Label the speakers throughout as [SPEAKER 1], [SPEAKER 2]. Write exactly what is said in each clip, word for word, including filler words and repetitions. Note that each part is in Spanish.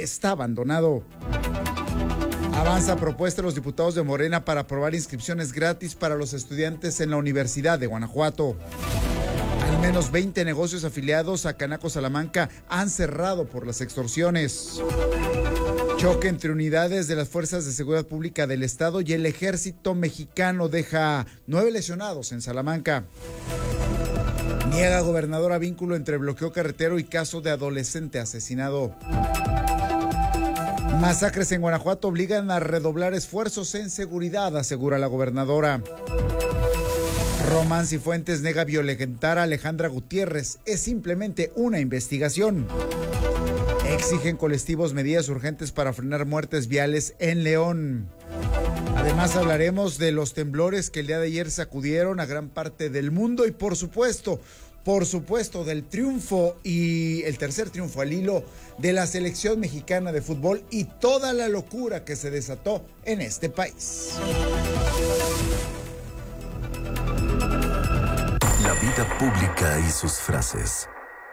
[SPEAKER 1] está abandonado. Avanza propuesta de los diputados de Morena para aprobar inscripciones gratis para los estudiantes en la Universidad de Guanajuato. Al menos veinte negocios afiliados a Canaco Salamanca han cerrado por las extorsiones. Choque entre unidades de las Fuerzas de Seguridad Pública del Estado y el Ejército Mexicano deja nueve lesionados en Salamanca. Niega gobernadora vínculo entre bloqueo carretero y caso de adolescente asesinado. Masacres en Guanajuato obligan a redoblar esfuerzos en seguridad, asegura la gobernadora. Román Cifuentes nega violentar a Alejandra Gutiérrez. Es simplemente una investigación. Exigen colectivos medidas urgentes para frenar muertes viales en León. Además hablaremos de los temblores que el día de ayer sacudieron a gran parte del mundo y por supuesto, por supuesto del triunfo y el tercer triunfo al hilo de la selección mexicana de fútbol y toda la locura que se desató en este país.
[SPEAKER 2] La vida pública y sus frases.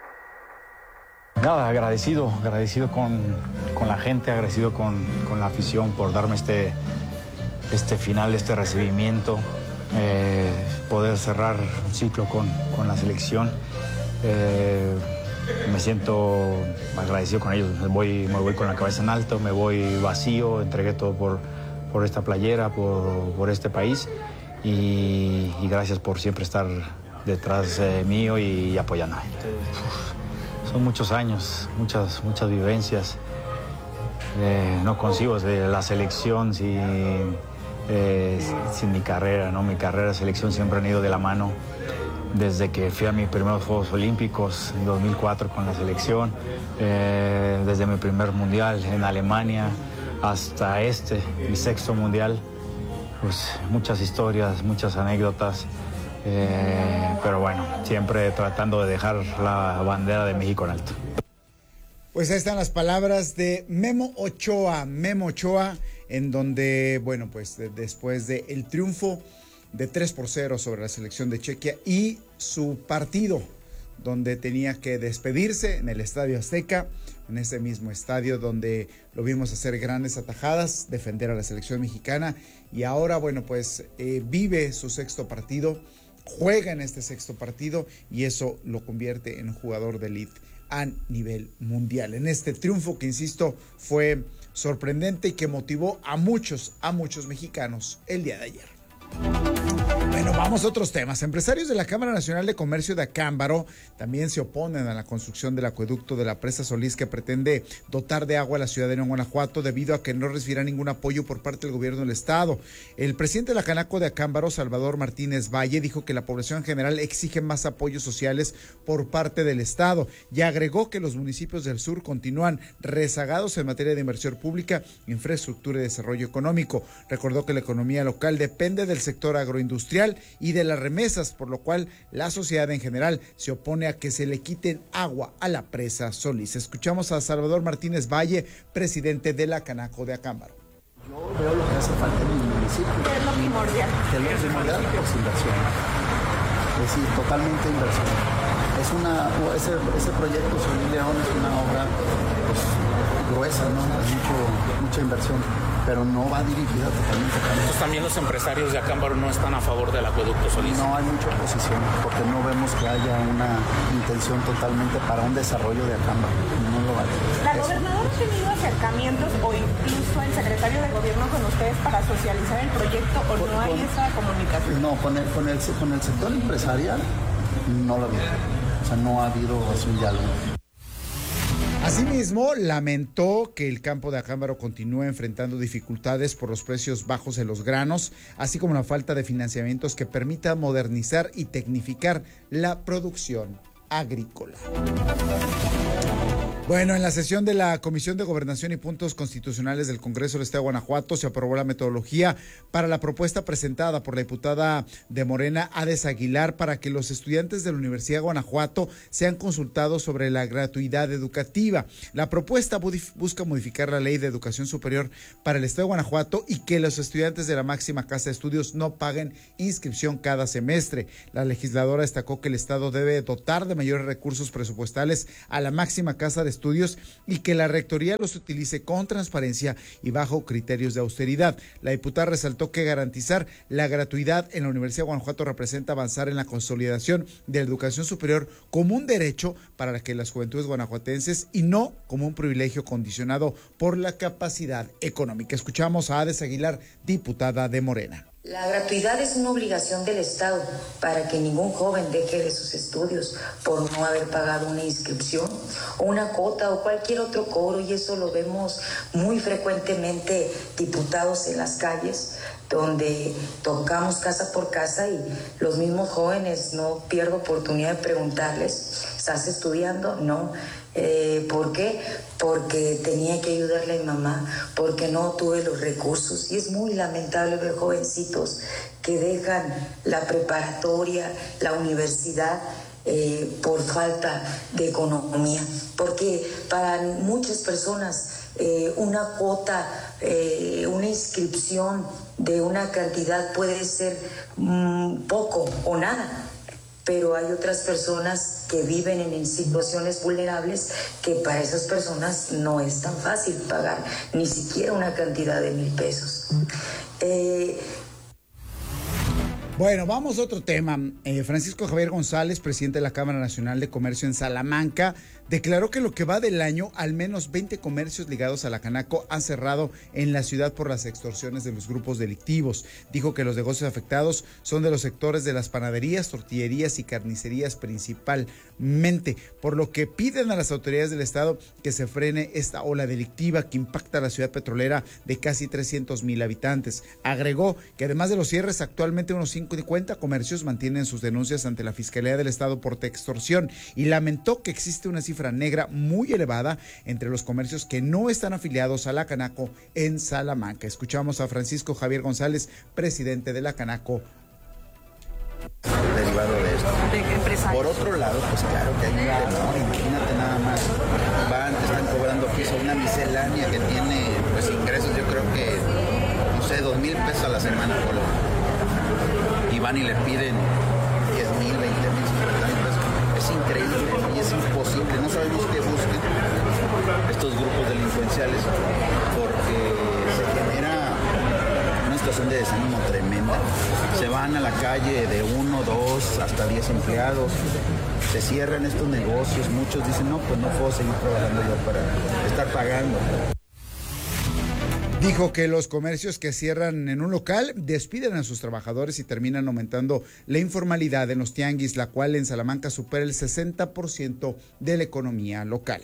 [SPEAKER 3] Nada, agradecido, agradecido con, con la gente, agradecido con, con la afición por darme este, este final, este recibimiento, eh, poder cerrar un ciclo con, con la selección. Eh, me siento agradecido con ellos, me voy, me voy con la cabeza en alto, me voy vacío, entregué todo por, por esta playera, por, por este país y, y gracias por siempre estar detrás eh, mío y, y apoyándome. Son muchos años, muchas, muchas vivencias. Eh, no consigo de la selección sin, eh, sin mi carrera, ¿no? Mi carrera y selección siempre han ido de la mano. Desde que fui a mis primeros Juegos Olímpicos en dos mil cuatro con la selección, eh, desde mi primer mundial en Alemania hasta este, mi sexto mundial, pues muchas historias, muchas anécdotas. Eh, pero bueno, siempre tratando de dejar la bandera de México en alto.
[SPEAKER 1] Pues ahí están las palabras de Memo Ochoa, Memo Ochoa, en donde, bueno, pues de, después del triunfo de tres por cero sobre la selección de Chequia y su partido, donde tenía que despedirse en el Estadio Azteca, en ese mismo estadio donde lo vimos hacer grandes atajadas, defender a la selección mexicana, y ahora, bueno, pues eh, vive su sexto partido, juega en este sexto partido y eso lo convierte en un jugador de élite a nivel mundial. En este triunfo que, insisto, fue sorprendente y que motivó a muchos, a muchos mexicanos el día de ayer. Bueno, vamos a otros temas. Empresarios de la Cámara Nacional de Comercio de Acámbaro también se oponen a la construcción del acueducto de la presa Solís que pretende dotar de agua a la ciudad de Guanajuato debido a que no recibirá ningún apoyo por parte del gobierno del estado. El presidente de la Canaco de Acámbaro, Salvador Martínez Valle, dijo que la población en general exige más apoyos sociales por parte del estado y agregó que los municipios del sur continúan rezagados en materia de inversión pública, infraestructura y desarrollo económico. Recordó que la economía local depende del sector agroindustrial y de las remesas, por lo cual la sociedad en general se opone a que se le quiten agua a la presa Solís. Escuchamos a Salvador Martínez Valle, presidente de la Canaco de Acámbaro.
[SPEAKER 4] Yo veo lo que hace falta en mi municipio.
[SPEAKER 5] ¿Qué es lo primordial?
[SPEAKER 4] ¿Qué es lo primordial? Pues inversión. Es decir, totalmente inversión. Es una, ese, ese proyecto Solís León es una obra pues, gruesa, ¿no? Es mucho, mucha inversión, pero no va dirigida totalmente a Acámbaro.
[SPEAKER 6] Pues también los empresarios de Acámbaro no están a favor del acueducto Solís.
[SPEAKER 4] No hay mucha oposición, porque no vemos que haya una intención totalmente para un desarrollo de Acámbaro. No lo hay.
[SPEAKER 5] ¿La gobernadora ha tenido acercamientos o incluso el secretario de gobierno con ustedes para socializar el proyecto o no hay
[SPEAKER 4] con,
[SPEAKER 5] esa comunicación?
[SPEAKER 4] No, con el, con, el, con el sector empresarial no lo ha habido. O sea, no ha habido un diálogo.
[SPEAKER 1] Asimismo, lamentó que el campo de Acámbaro continúe enfrentando dificultades por los precios bajos de los granos, así como la falta de financiamientos que permitan modernizar y tecnificar la producción agrícola. Bueno, en la sesión de la Comisión de Gobernación y Puntos Constitucionales del Congreso del Estado de Guanajuato se aprobó la metodología para la propuesta presentada por la diputada de Morena, Ades Aguilar, para que los estudiantes de la Universidad de Guanajuato sean consultados sobre la gratuidad educativa. La propuesta busca modificar la Ley de Educación Superior para el Estado de Guanajuato y que los estudiantes de la máxima casa de estudios no paguen inscripción cada semestre. La legisladora destacó que el Estado debe dotar de mayores recursos presupuestales a la máxima casa de estudios estudios y que la rectoría los utilice con transparencia y bajo criterios de austeridad. La diputada resaltó que garantizar la gratuidad en la Universidad de Guanajuato representa avanzar en la consolidación de la educación superior como un derecho para que las juventudes guanajuatenses y no como un privilegio condicionado por la capacidad económica. Escuchamos a Ades Aguilar, diputada de Morena.
[SPEAKER 7] La gratuidad es una obligación del Estado para que ningún joven deje de sus estudios por no haber pagado una inscripción o una cuota o cualquier otro cobro, y eso lo vemos muy frecuentemente, diputados, en las calles, donde tocamos casa por casa y los mismos jóvenes, no pierdo oportunidad de preguntarles, ¿estás estudiando? No. Eh, ¿Por qué? Porque tenía que ayudarle a mi mamá, porque no tuve los recursos. Y es muy lamentable ver jovencitos que dejan la preparatoria, la universidad, eh, por falta de economía. Porque para muchas personas eh, una cuota, eh, una inscripción de una cantidad puede ser mmm, poco o nada. Pero hay otras personas que viven en situaciones vulnerables que para esas personas no es tan fácil pagar ni siquiera una cantidad de mil pesos. Eh,
[SPEAKER 1] Bueno, vamos a otro tema. Eh, Francisco Javier González, presidente de la Cámara Nacional de Comercio en Salamanca, declaró que lo que va del año, al menos veinte comercios ligados a la Canaco han cerrado en la ciudad por las extorsiones de los grupos delictivos. Dijo que los negocios afectados son de los sectores de las panaderías, tortillerías y carnicerías principalmente, por lo que piden a las autoridades del estado que se frene esta ola delictiva que impacta a la ciudad petrolera de casi trescientos mil habitantes. Agregó que además de los cierres, actualmente unos cincuenta comercios mantienen sus denuncias ante la Fiscalía del Estado por extorsión y lamentó que existe una cifra negra muy elevada entre los comercios que no están afiliados a la Canaco en Salamanca. Escuchamos a Francisco Javier González, presidente de la Canaco.
[SPEAKER 4] Derivado de esto. Por otro lado, pues claro que hay un temor, imagínate nada más, van, te están cobrando piso, una miscelánea que tiene pues ingresos, yo creo que, no sé, dos mil pesos a la semana, por lo y van y le piden diez mil, veinte mil, cincuenta mil pesos. Es increíble y es imposible. No sabemos qué busquen estos grupos delincuenciales porque se genera una situación de desánimo tremenda. Se van a la calle de uno, dos, hasta diez empleados. Se cierran estos negocios. Muchos dicen, no, pues no puedo seguir trabajando yo para estar pagando.
[SPEAKER 1] Dijo que los comercios que cierran en un local despiden a sus trabajadores y terminan aumentando la informalidad en los tianguis, la cual en Salamanca supera el sesenta por ciento de la economía local.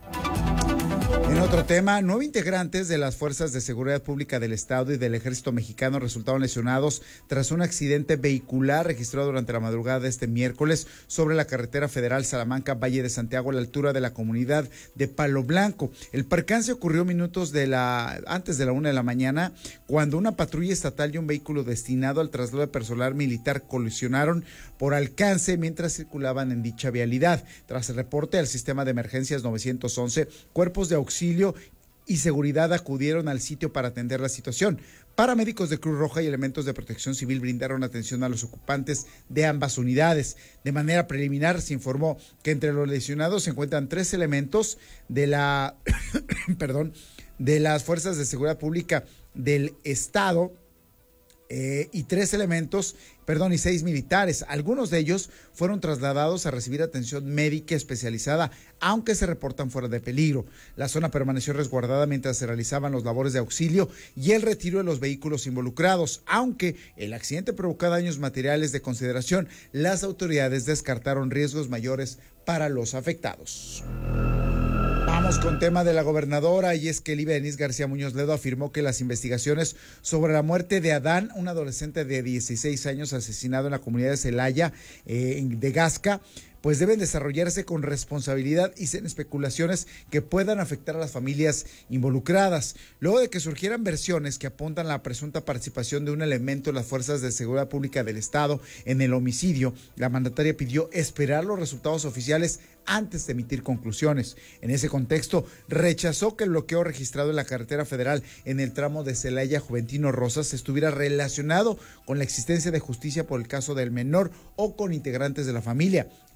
[SPEAKER 1] En otro tema, nueve integrantes de las Fuerzas de Seguridad Pública del Estado y del Ejército Mexicano resultaron lesionados tras un accidente vehicular registrado durante la madrugada de este miércoles sobre la carretera federal Salamanca-Valle de Santiago a la altura de la comunidad de Palo Blanco. El percance ocurrió minutos de la antes de la una de la mañana cuando una patrulla estatal y un vehículo destinado al traslado de personal militar colisionaron por alcance mientras circulaban en dicha vialidad. Tras el reporte al sistema de emergencias nueve once, cuerpos de auxilio y seguridad acudieron al sitio para atender la situación. Paramédicos de Cruz Roja y elementos de protección civil brindaron atención a los ocupantes de ambas unidades. De manera preliminar se informó que entre los lesionados se encuentran tres elementos de la perdón, de las Fuerzas de Seguridad Pública del Estado eh, y tres elementos, perdón, y seis militares. Algunos de ellos fueron trasladados a recibir atención médica especializada, aunque se reportan fuera de peligro. La zona permaneció resguardada mientras se realizaban los labores de auxilio y el retiro de los vehículos involucrados. Aunque el accidente provocó daños materiales de consideración, las autoridades descartaron riesgos mayores para los afectados. Vamos con tema de la gobernadora, y es que Elivia Denise García Muñoz Ledo afirmó que las investigaciones sobre la muerte de Adán, un adolescente de dieciséis años asesinado en la comunidad de Celaya, eh, de Gasca, pues deben desarrollarse con responsabilidad y sin especulaciones que puedan afectar a las familias involucradas. Luego de que surgieran versiones que apuntan a la presunta participación de un elemento de las Fuerzas de Seguridad Pública del Estado en el homicidio, la mandataria pidió esperar los resultados oficiales antes de emitir conclusiones. En ese contexto, rechazó que el bloqueo registrado en la carretera federal en el tramo de Celaya Juventino Rosas estuviera relacionado con la existencia de justicia por el caso del menor o con integrantes de la familia.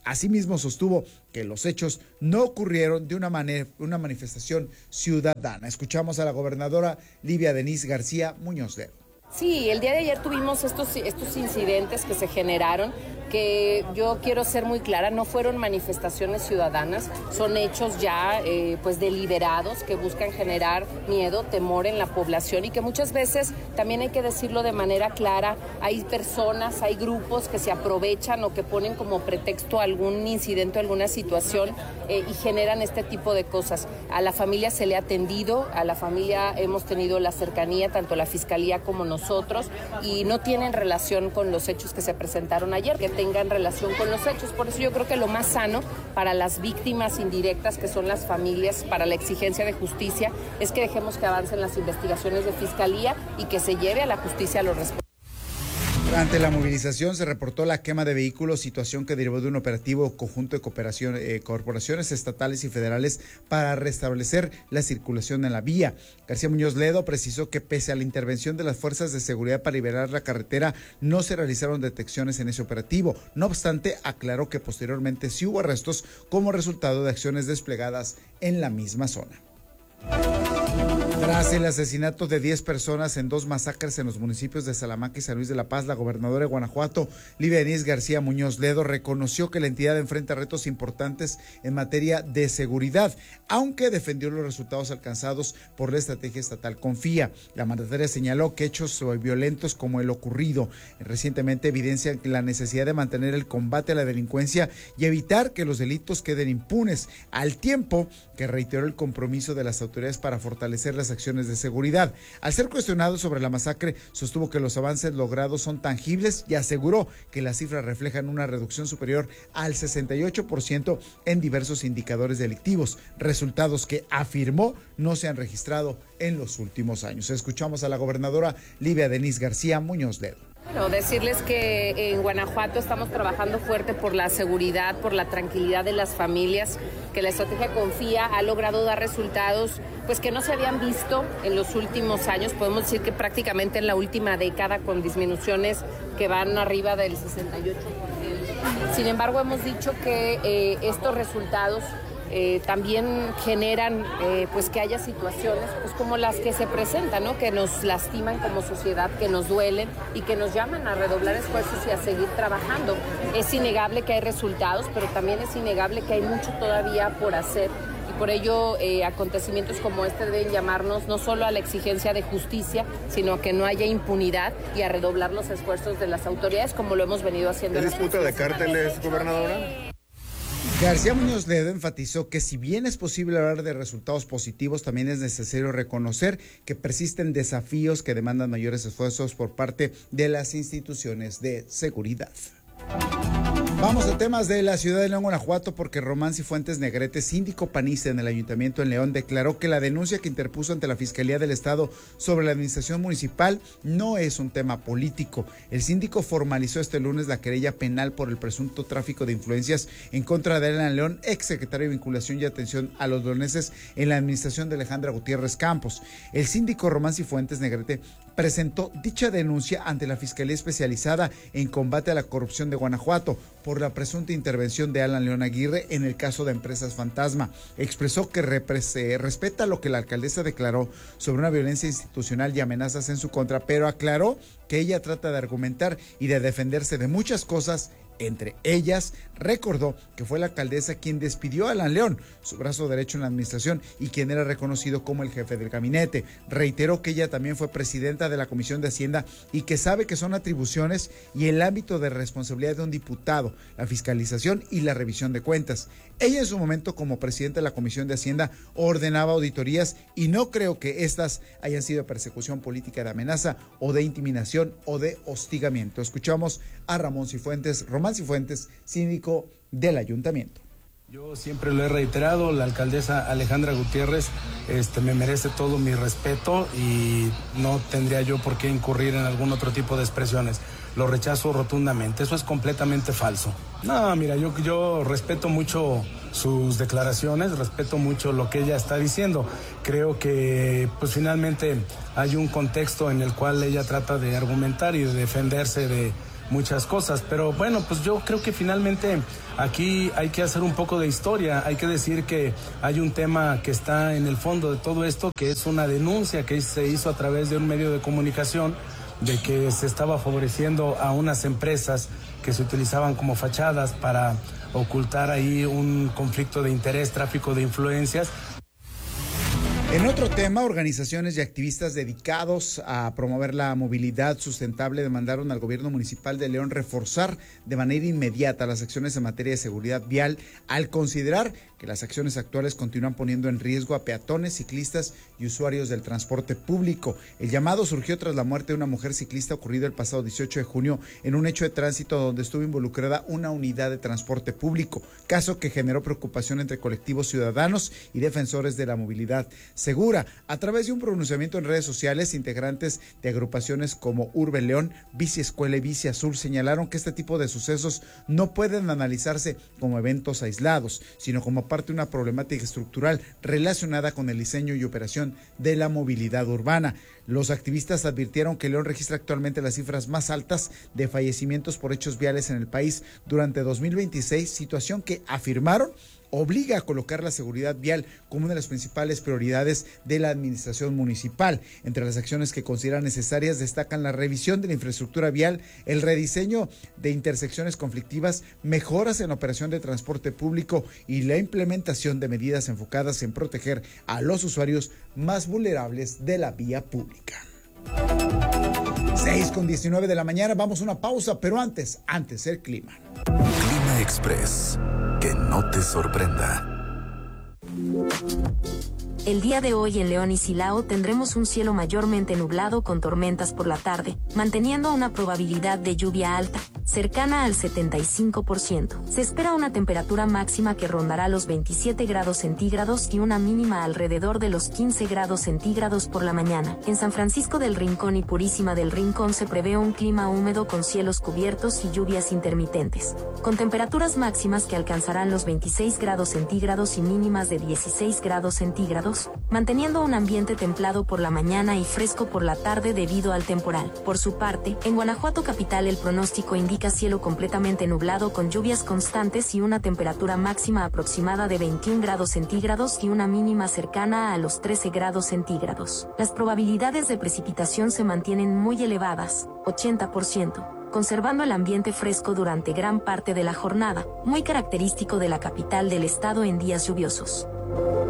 [SPEAKER 1] Asimismo, sostuvo que los hechos no ocurrieron de una, manera, una manifestación ciudadana. Escuchamos a la gobernadora Livia Denise García Muñoz Ledo.
[SPEAKER 8] Sí, el día de ayer tuvimos estos, estos incidentes que se generaron, que yo quiero ser muy clara, no fueron manifestaciones ciudadanas, son hechos ya eh, pues deliberados que buscan generar miedo, temor en la población y que muchas veces, también hay que decirlo de manera clara, hay personas, hay grupos que se aprovechan o que ponen como pretexto algún incidente, alguna situación eh, y generan este tipo de cosas. A la familia se le ha atendido, a la familia hemos tenido la cercanía, tanto la Fiscalía como nosotros, y no tienen relación con los hechos que se presentaron ayer, que tengan relación con los hechos. Por eso yo creo que lo más sano para las víctimas indirectas, que son las familias, para la exigencia de justicia, es que dejemos que avancen las investigaciones de Fiscalía y que se lleve a la justicia a los responsables.
[SPEAKER 1] Durante la movilización se reportó la quema de vehículos, situación que derivó de un operativo conjunto de cooperación, eh, corporaciones estatales y federales para restablecer la circulación en la vía. García Muñoz Ledo precisó que pese a la intervención de las fuerzas de seguridad para liberar la carretera, no se realizaron detecciones en ese operativo. No obstante, aclaró que posteriormente sí hubo arrestos como resultado de acciones desplegadas en la misma zona. Tras el asesinato de diez personas en dos masacres en los municipios de Salamanca y San Luis de la Paz, la gobernadora de Guanajuato, Livia Denise García Muñoz Ledo, reconoció que la entidad enfrenta retos importantes en materia de seguridad, aunque defendió los resultados alcanzados por la estrategia estatal Confía. La mandataria señaló que hechos violentos como el ocurrido recientemente evidencian la necesidad de mantener el combate a la delincuencia y evitar que los delitos queden impunes, al tiempo que reiteró el compromiso de las autoridades para fortalecer las acciones de seguridad. Al ser cuestionado sobre la masacre, sostuvo que los avances logrados son tangibles y aseguró que las cifras reflejan una reducción superior al sesenta y ocho por ciento en diversos indicadores delictivos, resultados que afirmó no se han registrado en los últimos años. Escuchamos a la gobernadora Livia Denise García Muñoz Ledo.
[SPEAKER 8] Bueno, decirles que en Guanajuato estamos trabajando fuerte por la seguridad, por la tranquilidad de las familias, que la estrategia Confía ha logrado dar resultados pues que no se habían visto en los últimos años, podemos decir que prácticamente en la última década, con disminuciones que van arriba del sesenta y ocho por ciento. Sin embargo, hemos dicho que eh, estos resultados Eh, también generan eh, pues que haya situaciones pues como las que se presentan, ¿no? Que nos lastiman como sociedad, que nos duelen y que nos llaman a redoblar esfuerzos y a seguir trabajando. Es innegable que hay resultados, pero también es innegable que hay mucho todavía por hacer. Y por ello, eh, acontecimientos como este deben llamarnos no solo a la exigencia de justicia, sino a que no haya impunidad y a redoblar los esfuerzos de las autoridades, como lo hemos venido haciendo.
[SPEAKER 9] ¿Es disputa de cárteles, gobernadora?
[SPEAKER 1] García Muñoz Ledo enfatizó que si bien es posible hablar de resultados positivos, también es necesario reconocer que persisten desafíos que demandan mayores esfuerzos por parte de las instituciones de seguridad. Vamos a temas de la ciudad de León, Guanajuato, porque Román Cifuentes Negrete, síndico panista en el Ayuntamiento en León, declaró que la denuncia que interpuso ante la Fiscalía del Estado sobre la administración municipal no es un tema político. El síndico formalizó este lunes la querella penal por el presunto tráfico de influencias en contra de Alan León, exsecretario de Vinculación y Atención a los Leoneses en la administración de Alejandra Gutiérrez Campos. El síndico Román Cifuentes Negrete presentó dicha denuncia ante la Fiscalía Especializada en Combate a la Corrupción de Guanajuato por la presunta intervención de Alan León Aguirre en el caso de Empresas Fantasma. Expresó que repre- respeta lo que la alcaldesa declaró sobre una violencia institucional y amenazas en su contra, pero aclaró que ella trata de argumentar y de defenderse de muchas cosas. Entre ellas, recordó que fue la alcaldesa quien despidió a Alan León, su brazo derecho en la administración y quien era reconocido como el jefe del gabinete. Reiteró que ella también fue presidenta de la Comisión de Hacienda y que sabe que son atribuciones y el ámbito de responsabilidad de un diputado, la fiscalización y la revisión de cuentas. Ella en su momento como presidenta de la Comisión de Hacienda ordenaba auditorías y no creo que estas hayan sido persecución política de amenaza o de intimidación o de hostigamiento. Escuchamos a Ramón Cifuentes, Román Cifuentes, síndico del ayuntamiento.
[SPEAKER 10] Yo siempre lo he reiterado, la alcaldesa Alejandra Gutiérrez este, me merece todo mi respeto y no tendría yo por qué incurrir en algún otro tipo de expresiones. Lo rechazo rotundamente, eso es completamente falso. No, mira, yo, yo respeto mucho sus declaraciones, respeto mucho lo que ella está diciendo. Creo que pues finalmente hay un contexto en el cual ella trata de argumentar y de defenderse de muchas cosas. Pero bueno, pues yo creo que finalmente aquí hay que hacer un poco de historia. Hay que decir que hay un tema que está en el fondo de todo esto, que es una denuncia que se hizo a través de un medio de comunicación de que se estaba favoreciendo a unas empresas que se utilizaban como fachadas para ocultar ahí un conflicto de interés, tráfico de influencias.
[SPEAKER 1] En otro tema, organizaciones y activistas dedicados a promover la movilidad sustentable demandaron al gobierno municipal de León reforzar de manera inmediata las acciones en materia de seguridad vial al considerar que las acciones actuales continúan poniendo en riesgo a peatones, ciclistas y usuarios del transporte público. El llamado surgió tras la muerte de una mujer ciclista ocurrido el pasado dieciocho de junio en un hecho de tránsito donde estuvo involucrada una unidad de transporte público, caso que generó preocupación entre colectivos ciudadanos y defensores de la movilidad segura. A través de un pronunciamiento en redes sociales, integrantes de agrupaciones como Urbe León, Bici Escuela y Bici Azul señalaron que este tipo de sucesos no pueden analizarse como eventos aislados, sino como parte de una problemática estructural relacionada con el diseño y operación de la movilidad urbana. Los activistas advirtieron que León registra actualmente las cifras más altas de fallecimientos por hechos viales en el país durante dos mil veintiséis, situación que afirmaron obliga a colocar la seguridad vial como una de las principales prioridades de la administración municipal. Entre las acciones que consideran necesarias destacan la revisión de la infraestructura vial, el rediseño de intersecciones conflictivas, mejoras en la operación de transporte público y la implementación de medidas enfocadas en proteger a los usuarios más vulnerables de la vía pública. seis con diecinueve de la mañana, vamos a una pausa, pero antes, antes el clima.
[SPEAKER 2] Clima Express. Que no te sorprenda.
[SPEAKER 11] El día de hoy en León y Silao tendremos un cielo mayormente nublado con tormentas por la tarde, manteniendo una probabilidad de lluvia alta, cercana al setenta y cinco por ciento. Se espera una temperatura máxima que rondará los veintisiete grados centígrados y una mínima alrededor de los quince grados centígrados por la mañana. En San Francisco del Rincón y Purísima del Rincón se prevé un clima húmedo con cielos cubiertos y lluvias intermitentes, con temperaturas máximas que alcanzarán los veintiséis grados centígrados y mínimas de dieciséis grados centígrados, manteniendo un ambiente templado por la mañana y fresco por la tarde debido al temporal. Por su parte, en Guanajuato capital el pronóstico indica cielo completamente nublado con lluvias constantes y una temperatura máxima aproximada de veintiún grados centígrados y una mínima cercana a los trece grados centígrados. Las probabilidades de precipitación se mantienen muy elevadas, ochenta por ciento. Conservando el ambiente fresco durante gran parte de la jornada, muy característico de la capital del estado en días lluviosos.